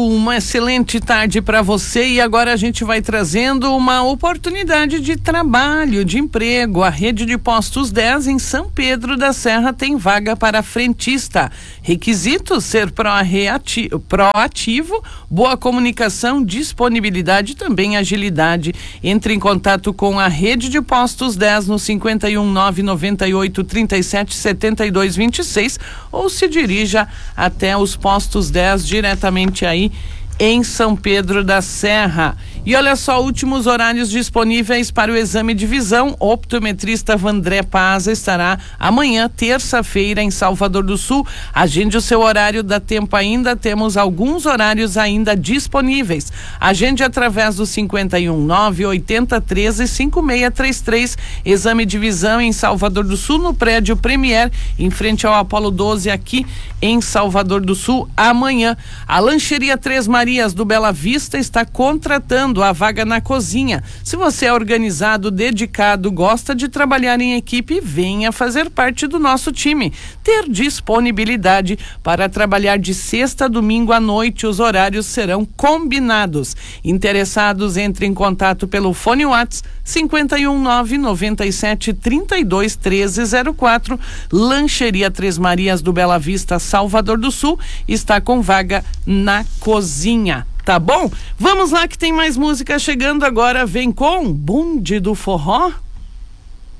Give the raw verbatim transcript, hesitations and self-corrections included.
uma excelente tarde para você e agora a gente vai trazendo uma oportunidade de trabalho, de emprego. A rede de postos dez em São Pedro da Serra tem vaga para frentista. Requisitos: ser proativo, proativo, boa comunicação, disponibilidade e também agilidade. Entre em contato com a rede de postos dez no cinquenta e um, nove noventa e oito, trinta e sete, setenta e dois, vinte e seis ou se dirija até os postos dez diretamente aí em São Pedro da Serra. E olha só, últimos horários disponíveis para o exame de visão. O optometrista Vandré Paz estará amanhã, terça-feira, em Salvador do Sul. Agende o seu horário, dá tempo ainda, temos alguns horários ainda disponíveis. Agende através do cinquenta e um, nove oitenta, treze, cinquenta e seis trinta e três. Exame de visão em Salvador do Sul, no prédio Premier, em frente ao Apolo doze, aqui em Salvador do Sul, amanhã. A Lancheria Três Marias do Bela Vista está contratando a vaga na cozinha. Se você é organizado, dedicado, gosta de trabalhar em equipe, venha fazer parte do nosso time. Ter disponibilidade para trabalhar de sexta a domingo à noite, os horários serão combinados. Interessados, entre em contato pelo fone WhatsApp cinquenta e um, nove noventa e sete, trinta e dois, treze, zero quatro. Lancheria Três Marias do Bela Vista, Salvador do Sul, está com vaga na cozinha. Tá bom? Vamos lá que tem mais música chegando agora. Vem com Bonde do Forró.